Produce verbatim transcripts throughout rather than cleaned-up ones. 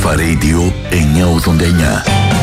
Αλφα Radio εννιακόσια ογδόντα εννιά.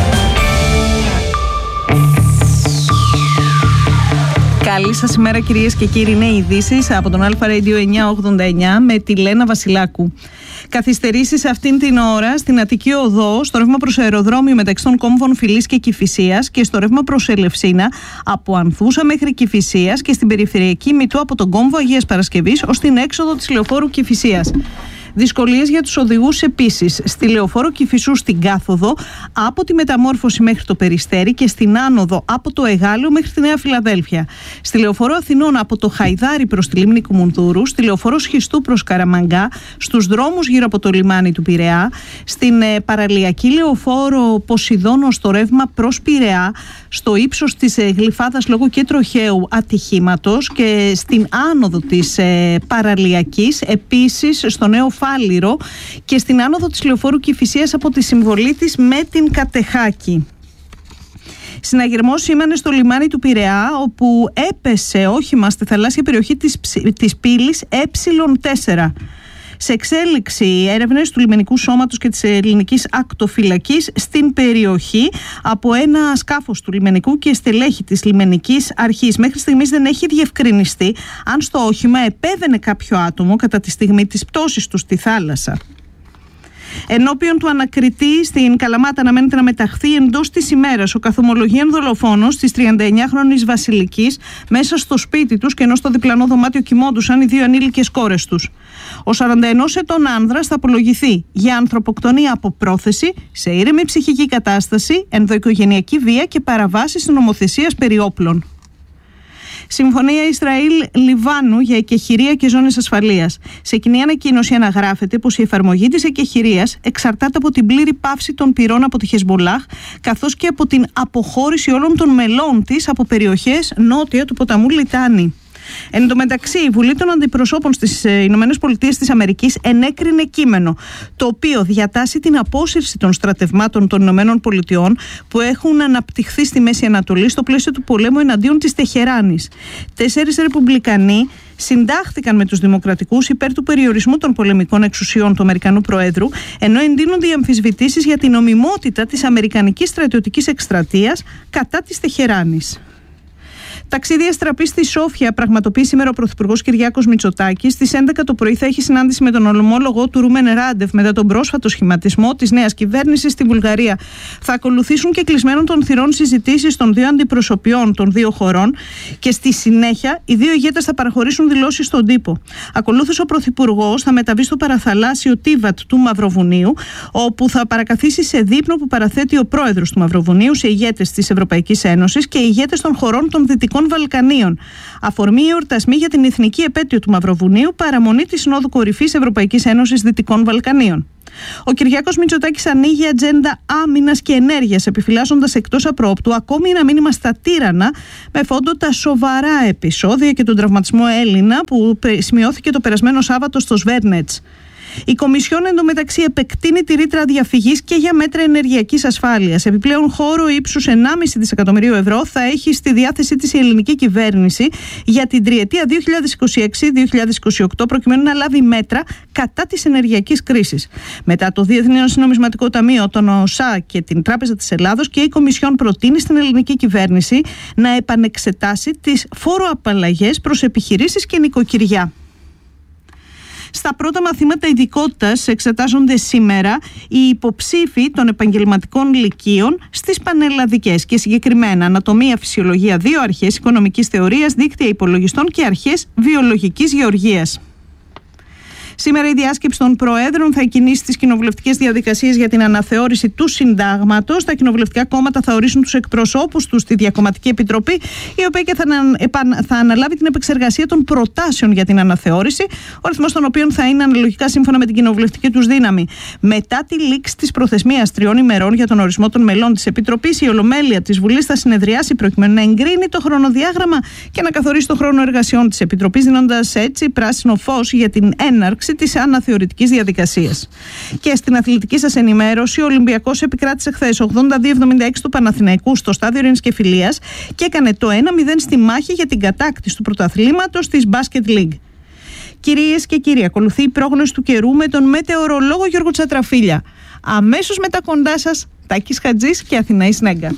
Καλή σας ημέρα κυρίες και κύριοι, είναι ειδήσεις από τον Αλφα Radio εννιακόσια ογδόντα εννιά με τη Λένα Βασιλάκου. Καθυστερήσεις αυτήν την ώρα στην Αττική Οδό, στο ρεύμα προς αεροδρόμιο μεταξύ των κόμβων Φυλής και Κηφισίας και στο ρεύμα προς Ελευσίνα από Ανθούσα μέχρι Κηφισίας και στην περιφερειακή Μητού από τον κόμβο Αγίας Παρασκευής ως την έξοδο της λεωφόρου Κηφισίας. Δυσκολίες για τους οδηγούς επίσης στη λεωφόρο Κηφισού στην κάθοδο από τη Μεταμόρφωση μέχρι το Περιστέρι και στην άνοδο από το Εγάλεο μέχρι τη Νέα Φιλαδέλφια. Στη λεωφόρο Αθηνών από το Χαϊδάρι προς τη λίμνη Κουμουνδούρου, στη λεωφόρο Σχιστού προς Καραμαγκά, στους δρόμους γύρω από το λιμάνι του Πειραιά, στην ε, παραλιακή λεωφόρο Ποσειδώνο στο ρεύμα προς Πειραιά, στο ύψος της ε, Γλυφάδας λόγω και τροχαίου ατυχήματος και στην άνοδο της ε, παραλιακής, επίσης στο Νέο Φάληρο και στην άνοδο της λεωφόρου Κηφισίας από τη συμβολή της με την Κατεχάκη. Συναγερμός σήμανε στο λιμάνι του Πειραιά, όπου έπεσε όχημα στη θαλάσσια περιοχή της, της πύλης Ε τέσσερα. Σε εξέλιξη έρευνες του λιμενικού σώματος και της ελληνικής ακτοφυλακής στην περιοχή από ένα σκάφος του λιμενικού και στελέχη της λιμενικής αρχής. Μέχρι στιγμής δεν έχει διευκρινιστεί αν στο όχημα επέβαινε κάποιο άτομο κατά τη στιγμή της πτώσης του στη θάλασσα. Ενώπιον του ανακριτή στην Καλαμάτα αναμένεται να μεταχθεί εντός της ημέρας ο καθομολογίαν δολοφόνος της τριανταεννιάχρονης Βασιλικής μέσα στο σπίτι τους και ενώ στο διπλανό δωμάτιο κοιμόντουσαν οι δύο ανήλικες κόρες τους. Ο σαρανταενός ετών άνδρας θα απολογηθεί για ανθρωποκτονία από πρόθεση σε ήρεμη ψυχική κατάσταση, ενδοοικογενειακή βία και παραβάσεις της νομοθεσίας περί όπλων. Συμφωνία Ισραήλ-Λιβάνου για εκεχηρία και ζώνες ασφαλείας. Σε κοινή ανακοίνωση αναγράφεται πως η εφαρμογή της εκεχηρίας εξαρτάται από την πλήρη πάυση των πυρών από τη Χεσμολάχ, καθώς και από την αποχώρηση όλων των μελών της από περιοχές νότια του ποταμού Λιτάνη. Εν τω μεταξύ, η Βουλή των Αντιπροσώπων στις Ηνωμένες Πολιτείες της Αμερικής ενέκρινε κείμενο το οποίο διατάσσει την απόσυρση των στρατευμάτων των Ηνωμένων Πολιτειών που έχουν αναπτυχθεί στη Μέση Ανατολή στο πλαίσιο του πολέμου εναντίον της Τεχεράνης. Τέσσερις ρεπουμπλικανοί συντάχθηκαν με τους δημοκρατικούς υπέρ του περιορισμού των πολεμικών εξουσιών του Αμερικανού Προέδρου, ενώ εντείνονται οι αμφισβητήσεις για την νομιμότητα της αμερικανικής στρατιωτικής εκστρατείας κατά της Τεχεράνης. Ταξίδι αστραπή στη Σόφια πραγματοποιεί σήμερα ο Πρωθυπουργός Κυριάκος Μητσοτάκης. Στις έντεκα το πρωί θα έχει συνάντηση με τον ομόλογο του Ρούμεν Ράντεφ μετά τον πρόσφατο σχηματισμό της νέας κυβέρνησης στη Βουλγαρία. Θα ακολουθήσουν και κλεισμένων των θυρών συζητήσεις των δύο αντιπροσωπιών των δύο χωρών και στη συνέχεια οι δύο ηγέτες θα παραχωρήσουν δηλώσεις στον τύπο. Ακολούθως ο Πρωθυπουργός θα μεταβεί στο παραθαλάσσιο Τίβατ του Μαυροβουνίου, όπου θα παρακαθίσει σε δείπνο που παραθέτει ο πρόεδρος του Μαυροβουνίου σε ηγέτες της Ευρωπαϊκής Ένωσης και ηγέτες των χωρών των Δυτικών Βαλκανίων. Αφορμή εορτασμοί για την εθνική επέτειο του Μαυροβουνίου, παραμονή της Συνόδου Κορυφής Ευρωπαϊκής Ένωσης Δυτικών Βαλκανίων. Ο Κυριάκος Μητσοτάκης ανοίγει ατζέντα άμυνας και ενέργειας, επιφυλάσσοντας εκτός απρόπτου ακόμη ένα μήνυμα στα τύρανα με φόντο τα σοβαρά επεισόδια και τον τραυματισμό Έλληνα που σημειώθηκε το περασμένο Σάββατο στο Σβέρνετς. Η Κομισιόν εντωμεταξύ επεκτείνει τη ρήτρα διαφυγής και για μέτρα ενεργειακής ασφάλειας. Επιπλέον, χώρο ύψους ενάμιση δισεκατομμυρίου ευρώ θα έχει στη διάθεσή της η ελληνική κυβέρνηση για την τριετία δύο χιλιάδες είκοσι έξι με δύο χιλιάδες είκοσι οκτώ, προκειμένου να λάβει μέτρα κατά της ενεργειακής κρίσης. Μετά το Διεθνές Νομισματικό Ταμείο, τον ΟΣΑ και την Τράπεζα της Ελλάδος, και η Κομισιόν προτείνει στην ελληνική κυβέρνηση να επανεξετάσει τις φόροαπαλλαγές προς επιχειρήσεις και νοικοκυριά. Στα πρώτα μαθήματα ειδικότητας εξετάζονται σήμερα οι υποψήφοι των επαγγελματικών λυκείων στις πανελλαδικές και συγκεκριμένα ανατομία, φυσιολογία δύο, αρχές οικονομικής θεωρίας, δίκτυα υπολογιστών και αρχές βιολογικής γεωργίας. Σήμερα η διάσκεψη των Προέδρων θα εκκινήσει τις κοινοβουλευτικές διαδικασίες για την αναθεώρηση του συντάγματος. Τα κοινοβουλευτικά κόμματα θα ορίσουν τους εκπροσώπους τους στη Διακομματική Επιτροπή, η οποία και θα, θα αναλάβει την επεξεργασία των προτάσεων για την αναθεώρηση, ο αριθμός των οποίων θα είναι αναλογικά σύμφωνα με την κοινοβουλευτική τους δύναμη. Μετά τη λήξη της προθεσμίας τριών ημερών για τον ορισμό των μελών της Επιτροπής, η Ολομέλεια της Βουλής θα συνεδριάσει προκειμένου να εγκρίνει το χρονοδιάγραμμα και να καθορίσει το χρόνο εργασιών της Επιτροπής, δίνοντας έτσι πράσινο φως για την έναρξη της αναθεωρητικής διαδικασίας. Και στην αθλητική σας ενημέρωση, ο Ολυμπιακός επικράτησε χθες ογδόντα δύο εβδομήντα έξι του Παναθηναϊκού στο στάδιο Ειρήνης και Φιλίας και έκανε το ένα μηδέν στη μάχη για την κατάκτηση του πρωταθλήματος της Basket League. Κυρίες και κύριοι, ακολουθεί η πρόγνωση του καιρού με τον μετεωρολόγο Γιώργο Τσατραφίλια. Αμέσως μετά κοντά σας, Τάκης Χατζής και Αθηναής Νέγκα.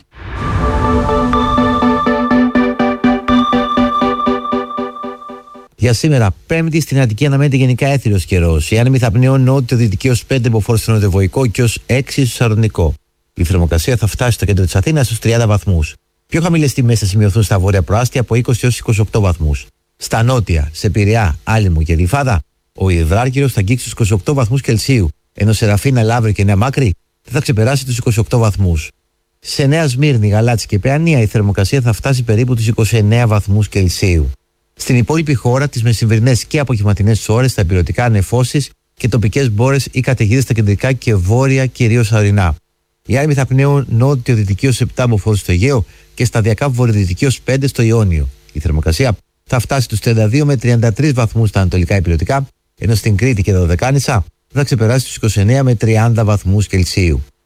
Για σήμερα, Πέμπτη, στην Αττική αναμένεται γενικά έθριος καιρός. Η άνεμη θα πνέουν νότιο-δυτική ως πέντε μποφόρ στο νοτιοβοϊκό και ως έξι στο σαρδονικό. Η θερμοκρασία θα φτάσει στο κέντρο της Αθήνας στους τριάντα βαθμούς. Πιο χαμηλές τιμές θα σημειωθούν στα βόρεια προάστια από είκοσι έως είκοσι οκτώ βαθμούς. Στα νότια, σε Πειραιά, Άλυμο και Γλυφάδα, ο υδράργυρος θα αγγίξει τους είκοσι οκτώ βαθμούς Κελσίου, ενώ σε Ραφίνα, Λαύριο και Νέα Μάκρη δεν θα ξεπεράσει τους είκοσι οκτώ βαθμούς. Σε Νέα Σμύρνη, Γαλάτσι και Παιανία η θερμοκρασία θα φτάσει περίπου τους είκοσι εννέα βαθμούς Κελσίου. Στην υπόλοιπη χώρα, τις μεσημβρινές και απογευματινές ώρες, τα υπηρετικά νεφώσεις και τοπικές μπόρες ή καταιγίδες στα κεντρικά και βόρεια, κυρίως ορεινά. Οι άνεμοι θα πνέουν νότιο-δυτική ως επτά μποφόρ στο Αιγαίο και σταδιακά βορειοδυτική ως πέντε στο Ιόνιο. Η θερμοκρασία θα φτάσει στους τριάντα δύο με τριάντα τρεις βαθμούς στα ανατολικά υπηρετικά, ενώ στην Κρήτη και τα Δωδεκάνησα θα ξεπεράσει τους είκοσι εννέα με τριάντα βαθμούς Κελσίου.